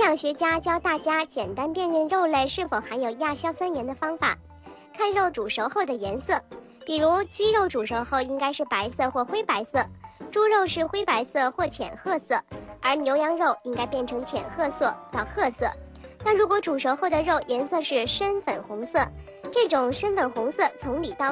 养学家教大家简单辨认肉类是否含有亚硝酸盐的方法，看肉煮熟后的颜色，比如鸡肉煮熟后应该是白色或灰白色，猪肉是灰白色或浅褐色，而牛羊肉应该变成浅褐色到褐色。那如果煮熟后的肉颜色是深粉红色，这种深粉红色从里到外